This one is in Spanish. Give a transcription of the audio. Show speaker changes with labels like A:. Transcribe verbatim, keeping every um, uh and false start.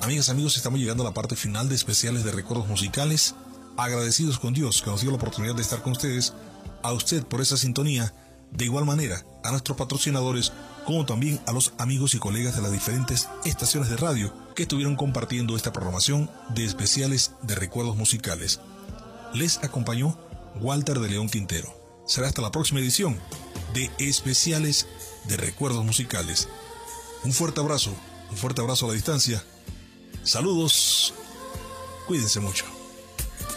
A: Amigas, amigos, estamos llegando a la parte final de especiales de recuerdos musicales. Agradecidos con Dios que nos dio la oportunidad de estar con ustedes, a usted por esa sintonía, de igual manera a nuestros patrocinadores, como también a los amigos y colegas de las diferentes estaciones de radio que estuvieron compartiendo esta programación de especiales de recuerdos musicales. Les acompañó Walter de León Quintero. Será hasta la próxima edición de especiales de recuerdos musicales. Un fuerte abrazo, un fuerte abrazo a la distancia. Saludos, cuídense mucho.